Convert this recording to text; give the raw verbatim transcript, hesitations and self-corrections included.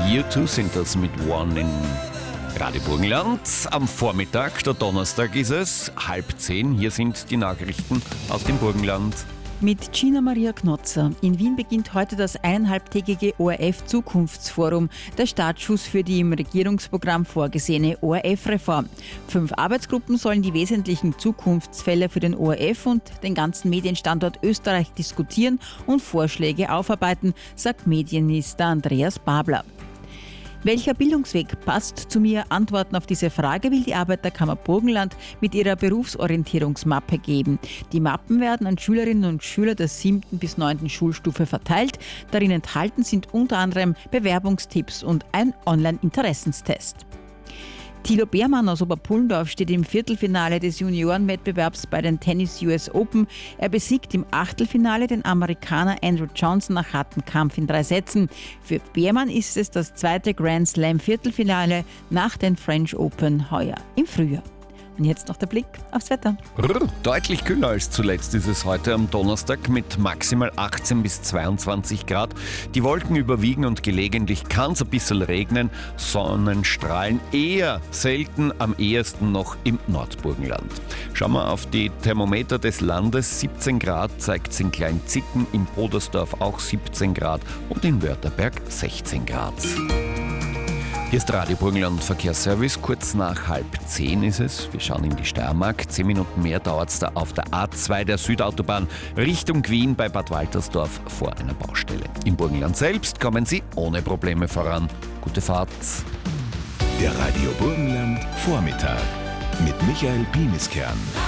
U zwei sind das mit One in Radio Burgenland. Am Vormittag, der Donnerstag ist es, halb zehn. Hier sind die Nachrichten aus dem Burgenland. Mit Gina Maria Knotzer. In Wien beginnt heute das eineinhalbtägige O R F-Zukunftsforum, der Startschuss für die im Regierungsprogramm vorgesehene O R F-Reform. Fünf Arbeitsgruppen sollen die wesentlichen Zukunftsfälle für den O R F und den ganzen Medienstandort Österreich diskutieren und Vorschläge aufarbeiten, sagt Medienminister Andreas Babler. Welcher Bildungsweg passt zu mir? Antworten auf diese Frage will die Arbeiterkammer Burgenland mit ihrer Berufsorientierungsmappe geben. Die Mappen werden an Schülerinnen und Schüler der siebten bis neunten Schulstufe verteilt. Darin enthalten sind unter anderem Bewerbungstipps und ein Online-Interessenstest. Thilo Beermann aus Oberpullendorf steht im Viertelfinale des Juniorenwettbewerbs bei den Tennis U S Open. Er besiegt im Achtelfinale den Amerikaner Andrew Johnson nach hartem Kampf in drei Sätzen. Für Beermann ist es das zweite Grand Slam Viertelfinale nach den French Open heuer im Frühjahr. Und jetzt noch der Blick aufs Wetter. Deutlich kühler als zuletzt ist es heute am Donnerstag mit maximal achtzehn bis zweiundzwanzig Grad. Die Wolken überwiegen und gelegentlich kann es ein bisschen regnen. Sonnenstrahlen eher selten, am ehesten noch im Nordburgenland. Schauen wir auf die Thermometer des Landes. siebzehn Grad zeigt es in Kleinzicken, in Podersdorf auch siebzehn Grad und in Wörtherberg sechzehn Grad. Hier ist Radio Burgenland Verkehrsservice. Kurz nach halb zehn ist es. Wir schauen in die Steiermark. Zehn Minuten mehr dauert es da auf der A zwei der Südautobahn Richtung Wien bei Bad Waltersdorf vor einer Baustelle. Im Burgenland selbst kommen Sie ohne Probleme voran. Gute Fahrt. Der Radio Burgenland Vormittag mit Michael Bieniskern.